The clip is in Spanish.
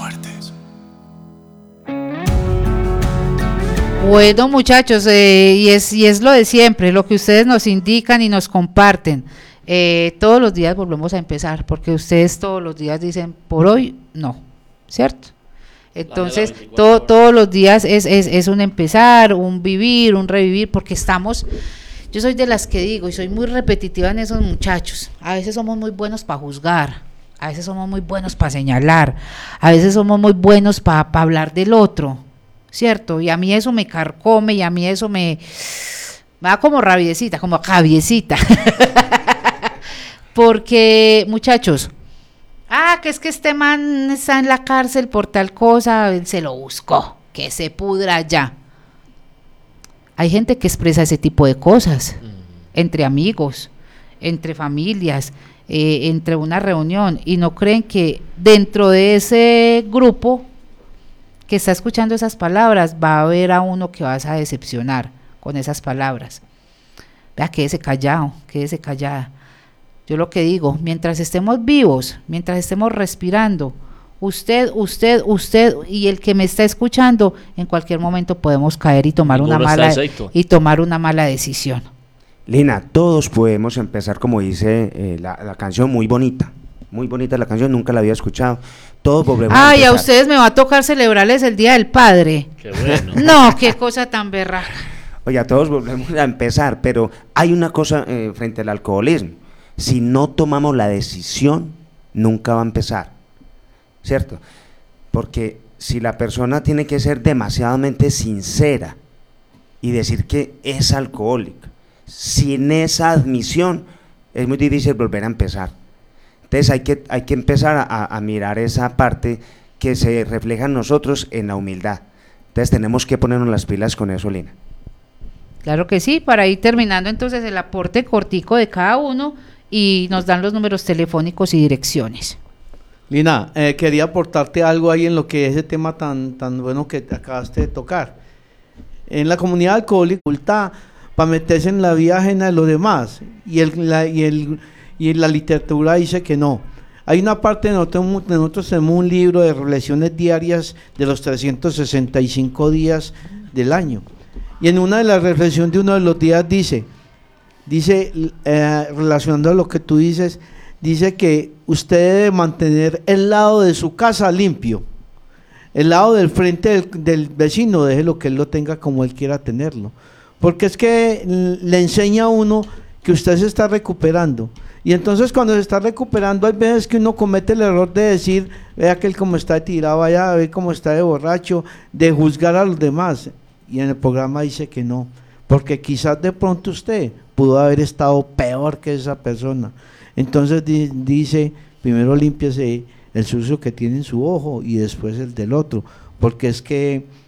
fuertes. Bueno, muchachos, y es lo de siempre, lo que ustedes nos indican y nos comparten. Todos los días volvemos a empezar, porque ustedes todos los días dicen, por hoy no, ¿cierto? Entonces, todos los días es un empezar, un vivir, un revivir, porque yo soy de las que digo, y soy muy repetitiva en esos muchachos, a veces somos muy buenos para juzgar, a veces somos muy buenos para señalar, a veces somos muy buenos para hablar del otro, ¿cierto? Y a mí eso me carcome, y a mí eso me da como rabiecita, como cabiecita. Porque, muchachos, que es que este man está en la cárcel por tal cosa, él se lo buscó, que se pudra ya. Hay gente que expresa ese tipo de cosas, entre amigos, entre familias, entre una reunión, y no creen que dentro de ese grupo que está escuchando esas palabras va a haber a uno que vas a decepcionar con esas palabras. Vea, quédese callado, quédese callada. Yo lo que digo, mientras estemos vivos, mientras estemos respirando, usted y el que me está escuchando, en cualquier momento podemos caer y tomar una mala decisión. Lina, todos podemos empezar, como dice la canción, muy bonita la canción, nunca la había escuchado. Todos volvemos a empezar. A ustedes me va a tocar celebrarles el Día del Padre. Qué bueno. No, qué cosa tan berraca. Oye, todos volvemos a empezar, pero hay una cosa frente al alcoholismo. Si no tomamos la decisión, nunca va a empezar, ¿cierto? Porque si la persona tiene que ser demasiadamente sincera y decir que es alcohólica, sin esa admisión es muy difícil volver a empezar. Entonces hay que empezar a mirar esa parte que se refleja en nosotros en la humildad. Entonces tenemos que ponernos las pilas con eso, Lina. Claro que sí, para ir terminando entonces el aporte cortico de cada uno, y nos dan los números telefónicos y direcciones. Lina, quería aportarte algo ahí en lo que ese tema tan bueno que acabaste de tocar. En la comunidad alcohólica, para meterse en la vida ajena de los demás, y la literatura dice que no. Hay una parte de nosotros tenemos un libro de reflexiones diarias de los 365 días del año, y en una de las reflexiones de uno de los días dice relacionando a lo que tú dices, dice que usted debe mantener el lado de su casa limpio, el lado del frente del vecino, déjelo que él lo tenga como él quiera tenerlo, porque es que le enseña a uno que usted se está recuperando, y entonces cuando se está recuperando hay veces que uno comete el error de decir, vea que él como está tirado allá, ve cómo está de borracho, de juzgar a los demás, y en el programa dice que no, porque quizás de pronto usted pudo haber estado peor que esa persona. Entonces dice, primero límpiese el sucio que tiene en su ojo y después el del otro, porque es que